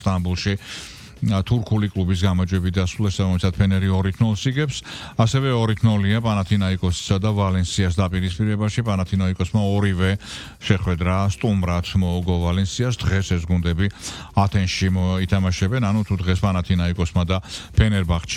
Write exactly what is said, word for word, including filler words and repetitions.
სტამბოლში თურქული კლუბის გამარჯვებით დასრულეს, რომელსაც ფენერი ორ ნულს იგებს. ასევე ორ ნულია პანათინაიკოსისა და ვალენსიას დაპირისპირებაში. პანათინაიკოსმა ორივე შეხვედრა სტუმრად მოუგო ვალენსიას. დღეს ეს გუნდები ათენში ითამაშებენ, ანუ თუ დღეს პანათინაიკოსმა და ფენერბახჩე